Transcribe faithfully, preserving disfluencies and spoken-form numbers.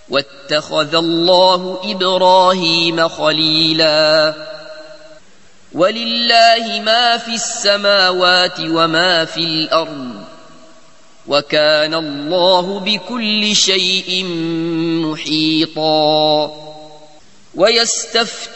واتخذ الله إبراهيم خليلا ولله ما في السماوات وما في الأرض وكان الله بكل شيء محيطا ويستفتح